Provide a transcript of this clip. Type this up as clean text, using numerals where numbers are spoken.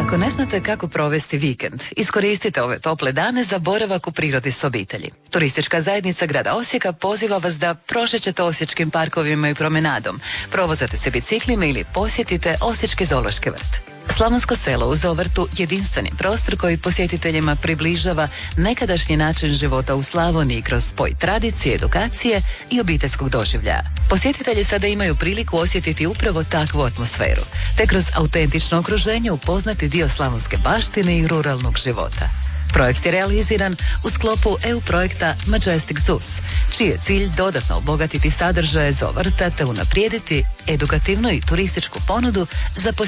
Ako ne znate kako provesti vikend, iskoristite ove tople dane za boravak u prirodi s obitelji. Turistička zajednica grada Osijeka poziva vas da prošećete osječkim parkovima i promenadom, provozate se biciklima ili posjetite Osječki zoološki vrt. Slavonsko selo u Zovrtu jedinstveni prostor koji posjetiteljima približava nekadašnji način života u Slavoniji kroz spoj tradicije, edukacije i obiteljskog doživljaja. Posjetitelji sada imaju priliku osjetiti upravo takvu atmosferu, te kroz autentično okruženje upoznati dio slavonske baštine i ruralnog života. Projekt je realiziran u sklopu EU projekta Majestic Zoos, čiji je cilj dodatno obogatiti sadržaje Zovrta te unaprijediti edukativnu i turističku ponudu za